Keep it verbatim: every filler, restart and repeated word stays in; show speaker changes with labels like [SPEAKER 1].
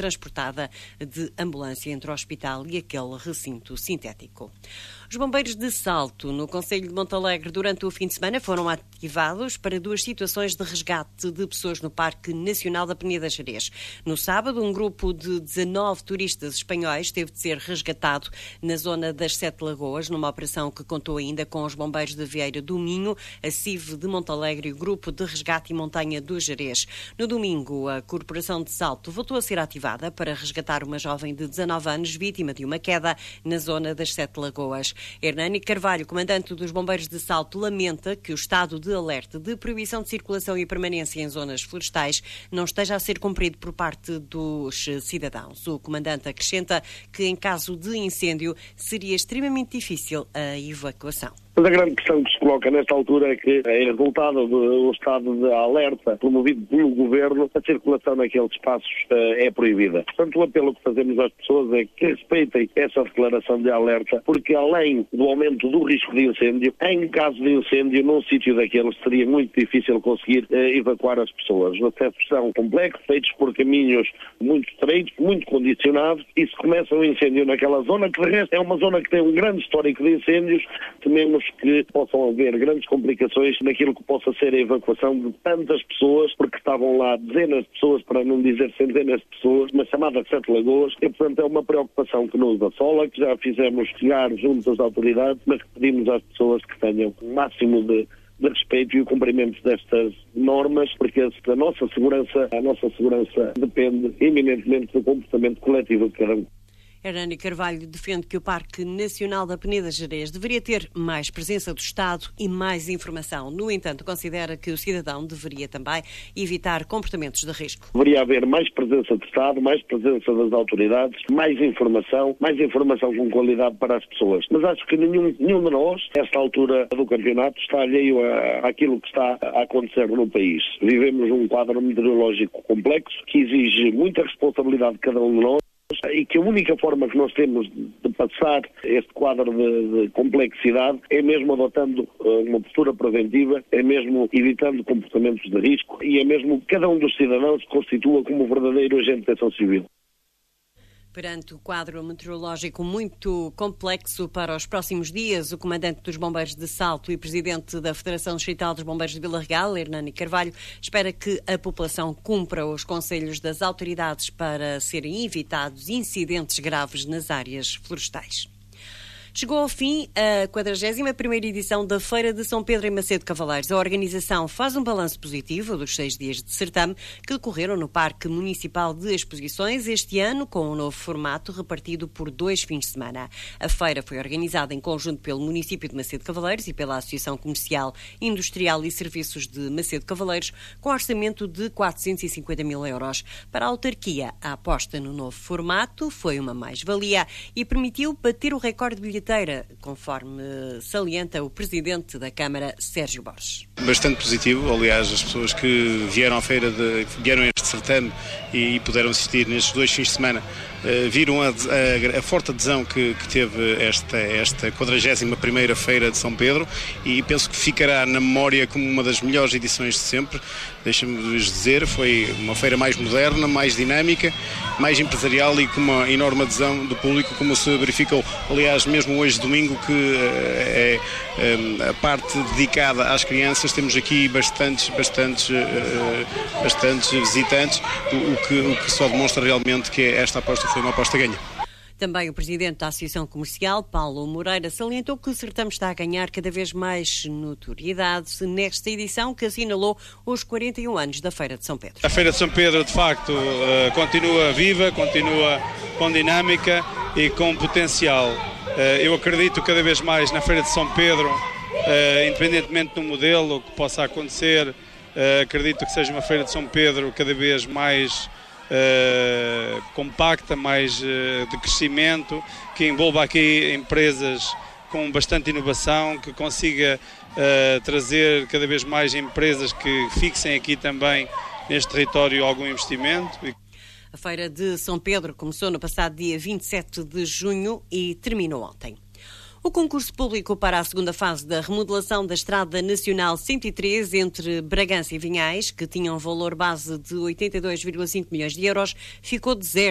[SPEAKER 1] transportada de ambulância entre o hospital e aquele recinto sintético. Os bombeiros de Salto, no concelho de Montalegre, durante o fim de semana, foram ativados para duas situações de resgate de pessoas no Parque Nacional da Peneda Gerês. No sábado, um grupo de dezanove turistas espanhóis teve de ser resgatado na zona das Sete Lagoas, numa operação que contou ainda com os bombeiros de Vieira do Minho, a C I V de Montalegre e o Grupo de Resgate e Montanha do Gerês. No domingo, a Corporação de Salto voltou a ser ativada para resgatar uma jovem de dezanove anos, vítima de uma queda na zona das Sete Lagoas. Hernani Carvalho, comandante dos Bombeiros de Salto, lamenta que o estado de alerta de proibição de circulação e permanência em zonas florestais não esteja a ser cumprido por parte dos cidadãos. O comandante acrescenta que, em caso de incêndio, seria extremamente difícil a evacuação.
[SPEAKER 2] Mas a grande questão que se coloca nesta altura é que, em resultado do estado de alerta promovido pelo Governo, a circulação naqueles espaços uh, é proibida. Portanto, o apelo que fazemos às pessoas é que respeitem essa declaração de alerta, porque além do aumento do risco de incêndio, em caso de incêndio, num sítio daqueles, seria muito difícil conseguir uh, evacuar as pessoas. Os acessos são complexos, feitos por caminhos muito estreitos, muito condicionados, e se começa um incêndio naquela zona, que de resto é uma zona que tem um grande histórico de incêndios, tememos que possam haver grandes complicações naquilo que possa ser a evacuação de tantas pessoas, porque estavam lá dezenas de pessoas, para não dizer centenas de pessoas, na chamada Sete Lagoas, e portanto é uma preocupação que nos assola, que já fizemos chegar junto às autoridades, mas que pedimos às pessoas que tenham o máximo de de respeito e o cumprimento destas normas, porque a nossa segurança, a nossa segurança depende eminentemente do comportamento coletivo de cada um.
[SPEAKER 1] Hernani Carvalho defende que o Parque Nacional da Peneda Gerês deveria ter mais presença do Estado e mais informação. No entanto, considera que o cidadão deveria também evitar comportamentos de risco.
[SPEAKER 2] Deveria haver mais presença do Estado, mais presença das autoridades, mais informação, mais informação com qualidade para as pessoas. Mas acho que nenhum, nenhum de nós, nesta altura do campeonato, está alheio a, àquilo que está a acontecer no país. Vivemos um quadro meteorológico complexo que exige muita responsabilidade de cada um de nós, e que a única forma que nós temos de passar este quadro de, de complexidade é mesmo adotando uh, uma postura preventiva, é mesmo evitando comportamentos de risco e é mesmo que cada um dos cidadãos se constitua como verdadeiro agente de proteção civil.
[SPEAKER 1] Perante o quadro meteorológico muito complexo para os próximos dias, o comandante dos Bombeiros de Salto e presidente da Federação Distrital dos Bombeiros de Vila Real, Hernani Carvalho, espera que a população cumpra os conselhos das autoridades para serem evitados incidentes graves nas áreas florestais. Chegou ao fim a quadragésima primeira edição da Feira de São Pedro em Macedo Cavaleiros. A organização faz um balanço positivo dos seis dias de certame que decorreram no Parque Municipal de Exposições este ano, com um novo formato repartido por dois fins de semana. A feira foi organizada em conjunto pelo município de Macedo Cavaleiros e pela Associação Comercial, Industrial e Serviços de Macedo Cavaleiros, com orçamento de quatrocentos e cinquenta mil euros. Para a autarquia, a aposta no novo formato foi uma mais-valia e permitiu bater o recorde de bilheteira, conforme salienta o presidente da Câmara, Sérgio Borges.
[SPEAKER 3] Bastante positivo, aliás, as pessoas que vieram à feira, de, vieram a este certame e, e puderam assistir nestes dois fins de semana, uh, viram a, a, a forte adesão que, que teve esta, esta quadragésima primeira Feira de São Pedro, e penso que ficará na memória como uma das melhores edições de sempre. Deixa-me dizer, foi uma feira mais moderna, mais dinâmica, mais empresarial e com uma enorme adesão do público, como se verificou, aliás, mesmo hoje, domingo, que uh, é um, a parte dedicada às crianças. Temos aqui bastantes, bastantes, uh, bastantes visitantes, o, o, que, o que só demonstra realmente que esta aposta foi uma aposta ganha.
[SPEAKER 1] Também o presidente da Associação Comercial, Paulo Moreira, salientou que o certame está a ganhar cada vez mais notoriedade nesta edição que assinalou os quarenta e um anos da Feira de São Pedro.
[SPEAKER 4] A Feira de São Pedro, de facto, continua viva, continua com dinâmica e com potencial. Eu acredito cada vez mais na Feira de São Pedro, independentemente do modelo que possa acontecer. Acredito que seja uma Feira de São Pedro cada vez mais Uh, compacta, mais uh, de crescimento, que envolva aqui empresas com bastante inovação, que consiga uh, trazer cada vez mais empresas que fixem aqui também neste território algum investimento.
[SPEAKER 1] A Feira de São Pedro começou no passado dia vinte e sete de junho e terminou ontem. O concurso público para a segunda fase da remodelação da Estrada Nacional cento e três entre Bragança e Vinhais, que tinha um valor base de oitenta e dois vírgula cinco milhões de euros, ficou deserto